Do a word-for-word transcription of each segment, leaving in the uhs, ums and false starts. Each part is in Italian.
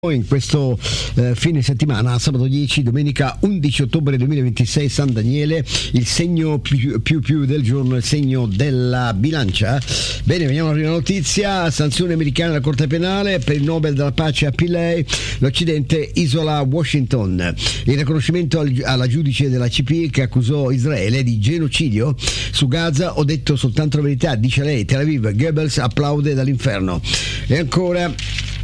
In questo eh, fine settimana, sabato dieci, domenica undici ottobre duemilaventisei, San Daniele, il segno più più, più del giorno, il segno della bilancia. Bene, veniamo alla prima notizia. Sanzione americana alla Corte Penale per il Nobel della Pace a Pillay, l'Occidente isola Washington. Il riconoscimento al, alla giudice della C P I che accusò Israele di genocidio su Gaza. Ho detto soltanto la verità, dice lei. Tel Aviv, Goebbels applaude dall'inferno. E ancora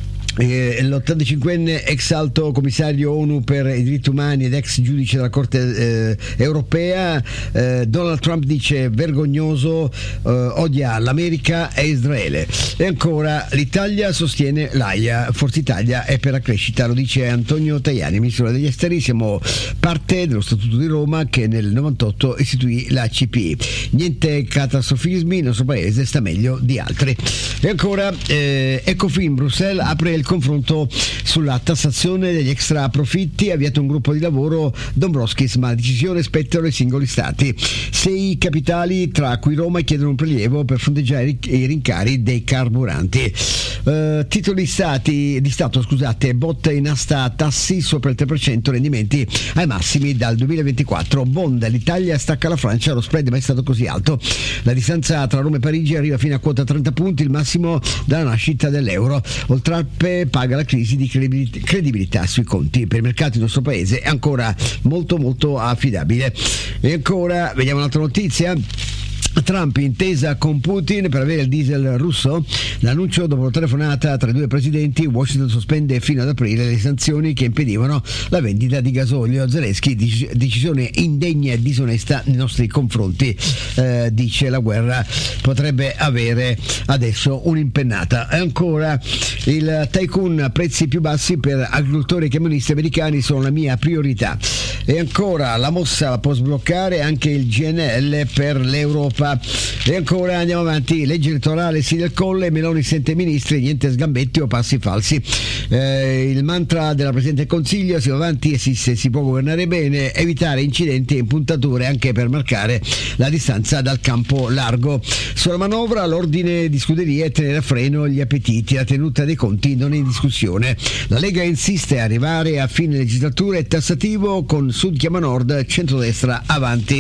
Eh, l'ottantacinquenne ex alto commissario ONU per i diritti umani ed ex giudice della Corte eh, europea, eh, Donald Trump dice vergognoso, eh, odia l'America e Israele. E ancora l'Italia sostiene l'AIA, Forza Italia è per la crescita, lo dice Antonio Tajani, ministro degli esteri. Siamo parte dello Statuto di Roma che nel novantotto istituì la C P I. Niente catastrofismi, il nostro paese sta meglio di altri. E ancora eh, Ecofin, Bruxelles apre il confronto sulla tassazione degli extra profitti, ha avviato un gruppo di lavoro Dombrovskis, ma la decisione spettano ai singoli stati. Sei capitali, tra cui Roma, chiedono un prelievo per fronteggiare i rincari dei carburanti. Uh, titoli stati, di Stato, scusate, botta in asta tassi sopra il tre per cento, rendimenti ai massimi dal duemilaventiquattro. Bond, l'Italia stacca la Francia, lo spread è mai stato così alto. La distanza tra Roma e Parigi arriva fino a quota trenta punti, il massimo dalla nascita dell'euro. Oltralpe paga la crisi di credibilità sui conti. Per i mercati del nostro paese è ancora molto molto affidabile. E ancora vediamo un'altra notizia. Trump intesa con Putin per avere il diesel russo. L'annuncio dopo la telefonata tra i due presidenti. Washington sospende fino ad aprile le sanzioni che impedivano la vendita di gasolio. Zelensky, decisione indegna e disonesta nei nostri confronti, eh, dice la guerra potrebbe avere adesso un'impennata. E ancora il tycoon, prezzi più bassi per agricoltori e camionisti americani sono la mia priorità. E ancora la mossa la può sbloccare anche il G N L per l'Europa. E ancora andiamo avanti, legge elettorale sì del Colle, Meloni sente ministri, niente sgambetti o passi falsi. Eh, il mantra della Presidente del Consiglio: si va avanti e si, se si può governare bene, evitare incidenti e impuntature anche per marcare la distanza dal campo largo. Sulla manovra l'ordine di scuderia è tenere a freno gli appetiti, la tenuta dei conti non è in discussione. La Lega insiste a arrivare a fine legislatura, è tassativo con Sud chiama Nord, centrodestra avanti.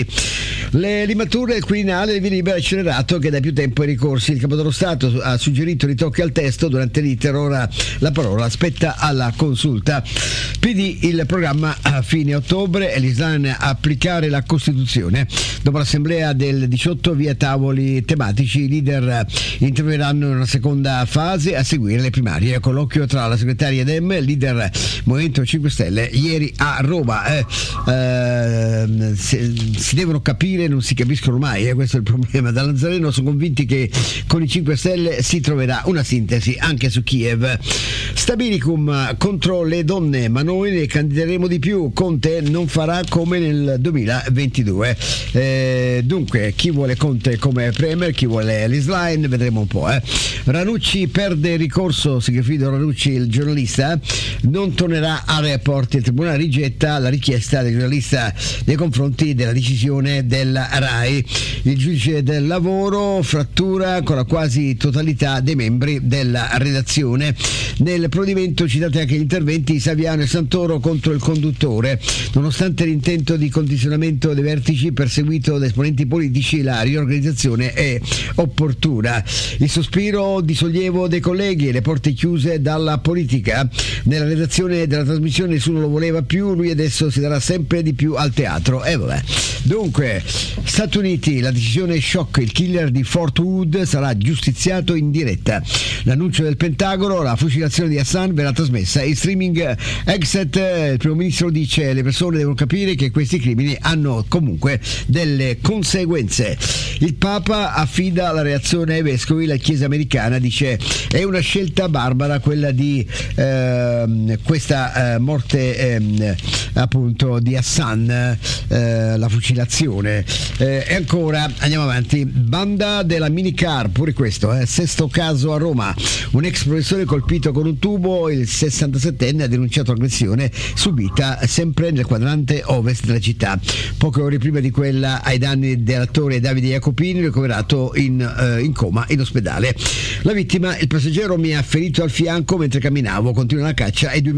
Le limature del Quirinale del via libera accelerato che da più tempo ai ricorsi. Il Capo dello Stato ha suggerito ritocchi al testo durante l'iter, ora la parola spetta alla consulta. P D il programma a fine ottobre e l'Islam applicare la Costituzione. Dopo l'assemblea del diciotto via tavoli tematici, i leader interverranno in una seconda fase, a seguire le primarie. Colloquio tra la segretaria Dem e il leader Movimento cinque Stelle ieri a Roma. Eh, eh, si, si devono capire, non si capiscono mai, eh, questo è il problema. Da Nazareno sono convinti che con i cinque Stelle si troverà una sintesi anche su Kiev. Stabilicum contro le donne, ma noi ne candideremo di più. Conte non farà come nel duemilaventidue. Eh, dunque, chi vuole Conte come premier, chi vuole l'Isline, vedremo un po'. Eh. Ranucci perde il ricorso, Sigfrido Ranucci, il giornalista, non tornerà a Report. Il tribunale rigetta la richiesta del giornalista nei confronti della decisione della RAI. Il giudice del lavoro frattura con la quasi totalità dei membri della redazione. Nel provvedimento citate anche gli interventi di Saviano e Santoro contro il conduttore. Nonostante l'intento di condizionamento dei vertici perseguito da esponenti politici, la riorganizzazione è opportuna. Il sospiro di sollievo dei colleghi e le porte chiuse dalla politica. Nella redazione della trasmissione nessuno lo voleva più, lui adesso si darà sempre di più al teatro. E eh, vabbè. Dunque, Stati Uniti, la decisione shock, il killer di Fort Hood sarà giustiziato in diretta. L'annuncio del Pentagono, la fucilazione di Hassan verrà trasmessa in streaming. Exit, il primo ministro dice le persone devono capire che questi crimini hanno comunque delle conseguenze. Il Papa affida la reazione ai vescovi, la Chiesa americana dice è una scelta barbara quella di eh, questa eh, morte eh, appunto di Hassan, eh, la fucilazione. Eh, e ancora andiamo avanti. Banda della minicar, pure questo, eh. Sesto caso a Roma. Un ex professore colpito con un tubo, il sessantasettenne ha denunciato l'aggressione subita sempre nel quadrante ovest della città. Poche ore prima di quella ai danni dell'attore Davide Jacopini, ricoverato in, eh, in coma in ospedale. La vittima, il passeggero mi ha ferito al fianco mentre camminavo, continua la caccia ai due